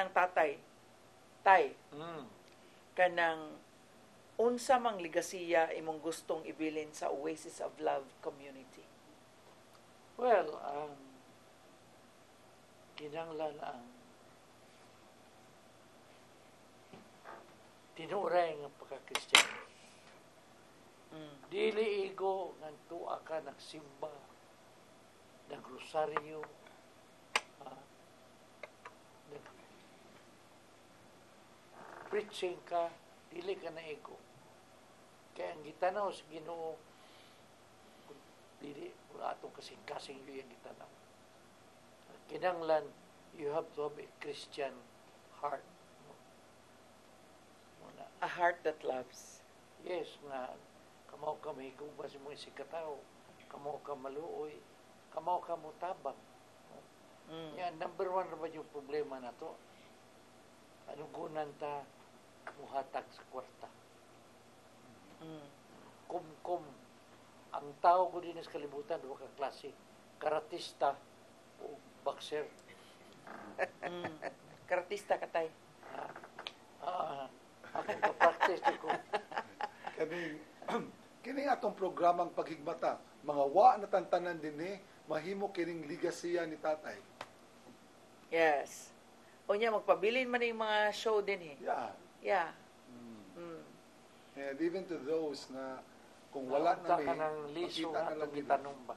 kanang tatay. Tay, Mm. kanang unsa mang ligasiya imong gustong ibilin sa Oasis of Love community? Well, kinanglan ang tinuray ng pagka-Kristiyano. Dili igo ng tuwa ka nagsimba, nagrosaryo, preaching ka, dili ka na igo. Kaya ang gitanaw sa Ginoo, dili wala atong kasing-kasing yung gitanaw. Kinanglan, you have to have a Christian heart. A heart that loves. Yes, nga kamaw ka mahigong ba sa mga sikataw, kamaw ka maluoy, kamaw ka mutabang. Yan, number one naman yung problema na to. Anong gunan ta muhatag sa kwarta? Kum ang tao ko din sa kalibutan, duwa ka klase, karatista o boxer. Karatista ka, tay. Ako ka-practice ko. Kini atong programang paghigmata, mga wa na tantanan din mahimo kining ligasiya ni tatay. Yes. O niya, magpabilin man yung mga show din Yeah. Yeah. And even to those na kung wala na ka ng liso makita na lang itong nila. itanong ba?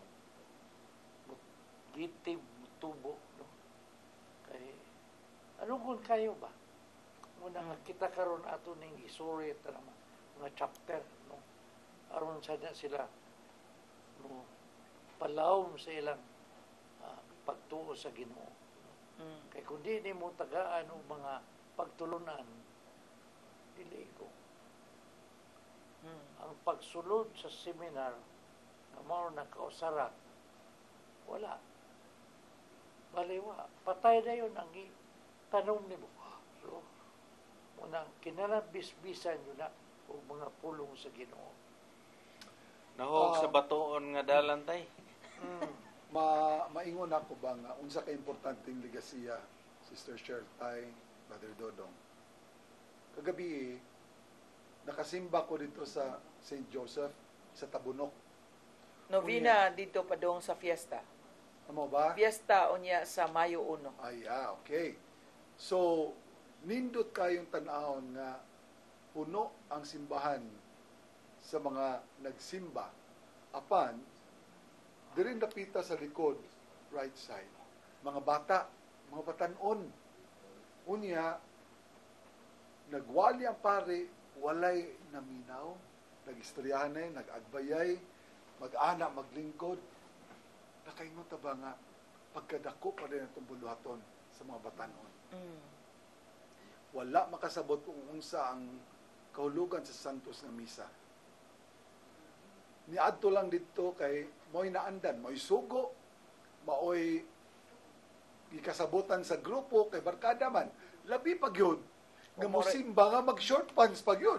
Gitib, tubo. No? Kay, ano kung kayo ba? Muna kita karon ato ning isuri ito naman, mga chapter. No? Aron sa sila no, palawom sa ilang pagtuo sa Ginoo. Kay kung di mo tagaan o mga pagtulunan, dili ko. Ang pagsulod sa seminar na mao na kausara, wala. Baliwa. Patay na yun ang tanong ni mo. So, muna, kinalabis-bisan yun na o mga pulong sa Ginoo. Nahog sa batoon nga dalan tay. Maingon ako ba nga unsa ka importanteng ligasiya, Sister Cheryl, tay, Brother Dodong. Kagabi nakasimba ko dito sa St. Joseph sa Tabunok. Novena dito pa dong sa fiesta. Ano ba? Fiesta unya sa Mayo 1. Okay. So, nindot kayong tanahon nga puno ang simbahan sa mga nagsimba. Apan, dirin napita sa likod, right side. Mga bata, mga batanon. Unya, nagwali ang pare, walay naminaw, nag-istoryahanay, nag-agbayay, mag-ana, maglingkod. Nakaingon ta ba nga, pagkadako pa rin itong buluhaton sa mga batanon. Wala makasabot kung unsa ang kahulugan sa Santos nga Misa. Niadto lang dito kay mo'y naandan, mo'y sugo, mao'y ikasabutan sa grupo, kay barkada man. Labi pag yun, nga musimba nga mag-short pants pag yun.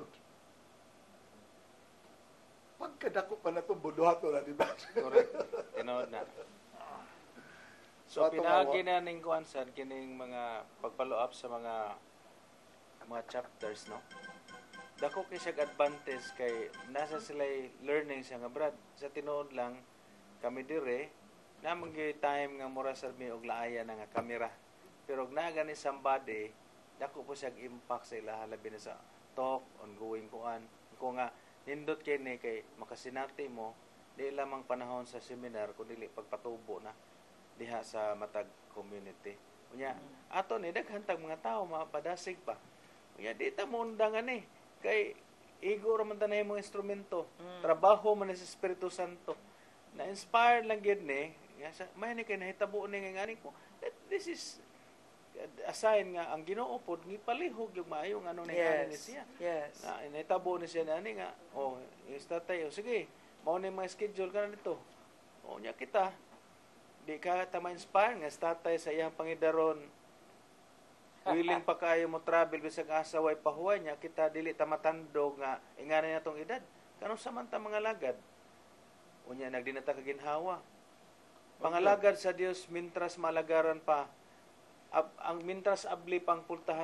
Pagkadako pa na itong buluhato na, di ba? Correct. Tinood na. So, pinagi na ning kuansan kining mga pag-follow up sa mga chapters, no? Dako kay siya advantage kay nasa sila learning siya nga brad. Sa tinuod lang kami dire na time nga mura sa mi og laaya na nga kamera. Pero og naa gani somebody dako po siya impact sa ila labi na sa talk ongoing kuan. Ko nga nindot kini kay makasinati mo di lamang panahon sa seminar kundi pagpatubo na diha sa matag community. Unya ato ni daghan tag mga tawo mapadasig pa. Unya di ta mo undangan kay igo ra man tanay mga instrumento. Trabaho man sa Espiritu Santo. Na-inspired lang gid ni. May ni kay nahitabo ni nga ngani ko. This is a sign nga ang Ginoo pod gipalihog yung maayo nga ano ni siya. Yes. Na nahitabo ni siya nani nga is tatay sige. Mao ni mga schedule kana nito. O nya kita di ka ta ma-inspire nga tatay sa iyang pangidaron willing pa kayo mo travel bisag asa way pahuway niya kita dili ta matandog nga ingana niya tong edad kanang samanta mga lagad unya nagdinata ka ginhawa pangalagad sa Dios mintras malagaran pa ang mintras abli pang pultahan